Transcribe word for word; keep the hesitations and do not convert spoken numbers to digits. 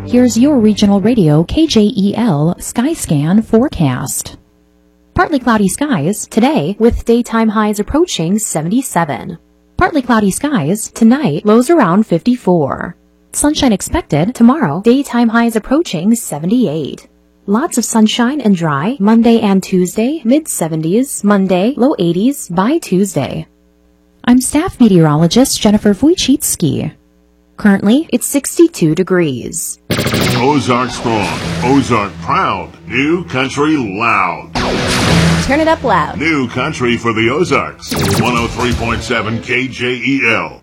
Here's your regional radio K J E L Skyscan forecast. Partly cloudy skies today with daytime highs approaching seventy-seven. Partly cloudy skies tonight, lows around fifty-four. Sunshine expected tomorrow, daytime highs approaching seventy-eight. Lots of sunshine and dry Monday and Tuesday, mid seventies, Monday, low eighties by Tuesday. I'm staff meteorologist Jennifer Wojcicki. Currently, it's sixty-two degrees. Ozark strong, Ozark proud, new country loud. Turn it up loud. New country for the Ozarks. one oh three point seven K J E L.